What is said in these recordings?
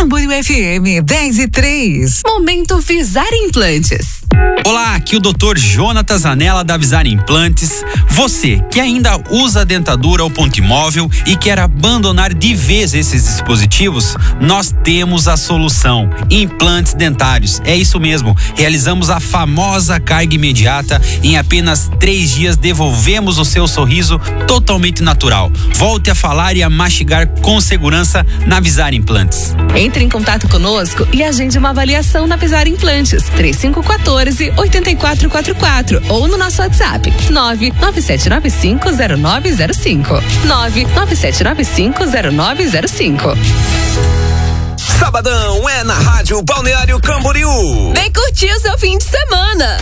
Camboriú FM 10:03. Momento Visar Implantes. Olá, aqui o Dr. Jonatas Zanella da Visar Implantes. Você que ainda usa a dentadura ou ponto imóvel e quer abandonar de vez esses dispositivos, nós temos a solução. Implantes dentários. É isso mesmo. Realizamos a famosa carga imediata. Em apenas 3 dias devolvemos o seu sorriso totalmente natural. Volte a falar e a mastigar com segurança na Visar Implantes. Entre em contato conosco e agende uma avaliação na Visar Implantes. 3514-8444 ou no nosso WhatsApp 997950905. 997950905. Sabadão é na Rádio Balneário Camboriú. Vem curtir o seu fim de semana.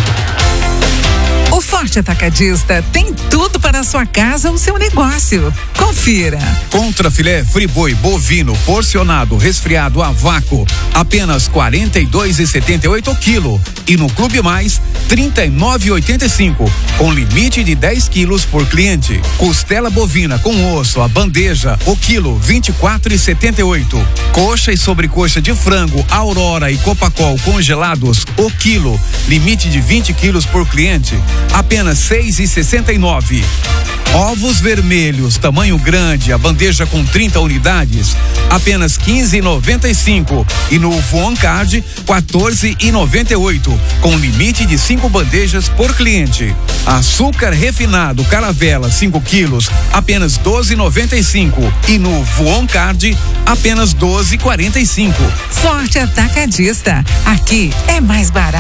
O Forte Atacadista tem tudo para a sua casa ou seu negócio. Confira. Contrafilé friboi bovino porcionado resfriado a vácuo, apenas R$ 42,78 quilo. E no Clube Mais, R$ 39,85, com limite de 10 quilos por cliente. Costela bovina com osso, a bandeja, o quilo, R$ 24,78. Coxa e sobrecoxa de frango, Aurora e Copacol congelados, o quilo, limite de 20 quilos por cliente, apenas R$ 6,69. Ovos vermelhos, tamanho grande, a bandeja com 30 unidades, apenas R$ 15,95. E no Voon Card, R$ 14,98, com limite de 5 bandejas por cliente. Açúcar refinado Caravela 5 quilos, apenas R$ 12,95. E no Voon Card, apenas R$ 12,45. Forte Atacadista. Aqui é mais barato.